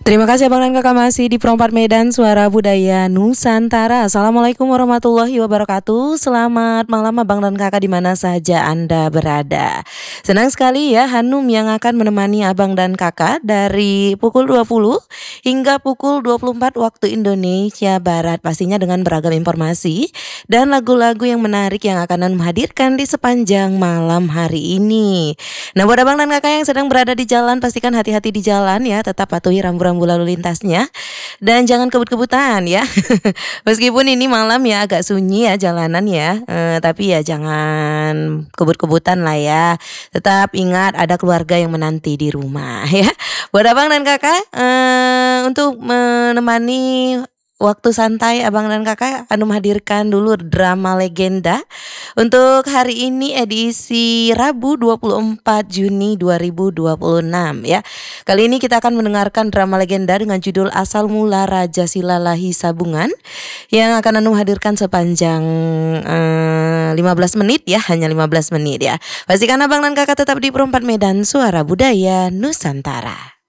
Terima kasih Abang dan Kakak masih di Perempat Medan Suara Budaya Nusantara. Assalamualaikum warahmatullahi wabarakatuh. Selamat malam Abang dan Kakak di mana saja Anda berada. Senang sekali ya Hanum yang akan menemani Abang dan Kakak dari pukul 20 hingga pukul 24 waktu Indonesia Barat. Pastinya dengan beragam informasi dan lagu-lagu yang menarik yang akan Hanum hadirkan di sepanjang malam hari ini. Nah, buat Abang dan Kakak yang sedang berada di jalan, pastikan hati-hati di jalan ya, tetap patuhi rambu-rambu lalu lintasnya dan jangan kebut-kebutan ya. Meskipun ini malam ya agak sunyi ya jalanan ya, tapi ya jangan kebut-kebutan lah ya. Tetap ingat ada keluarga yang menanti di rumah ya. Buat Abang dan Kakak untuk menemani waktu santai Abang dan Kakak, Hanum hadirkan dulu drama legenda untuk hari ini edisi Rabu 24 Juni 2026 ya. Kali ini kita akan mendengarkan drama legenda dengan judul Asal Mula Raja Silalahi Sabungan yang akan Hanum hadirkan sepanjang 15 menit ya, hanya 15 menit ya. Pastikan Abang dan Kakak tetap di Perempat Medan Suara Budaya Nusantara.